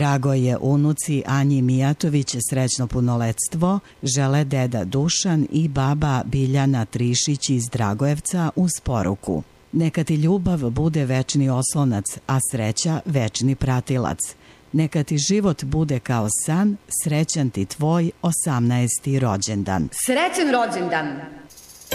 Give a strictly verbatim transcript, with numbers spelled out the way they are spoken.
Dragoj je unuci Anji Mijatović srećno punoletstvo žele deda Dušan i baba Biljana Trišić iz Dragojevca uz poruku: neka ti ljubav bude večni oslonac, a sreća večni pratilac. Neka ti život bude kao san, srećan ti tvoj osamnaesti rođendan. Srećan rođendan!